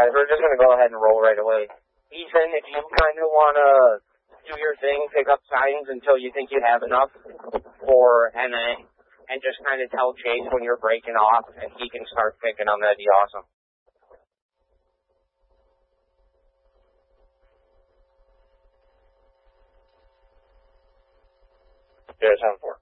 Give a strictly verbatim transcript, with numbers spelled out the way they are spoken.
guys, we're just going to go ahead and roll right away. Ethan, if you kind of want to do your thing, pick up signs until you think you have enough for N A, and just kind of tell Chase when you're breaking off, and he can start picking them, that'd be awesome. Yeah, seven four.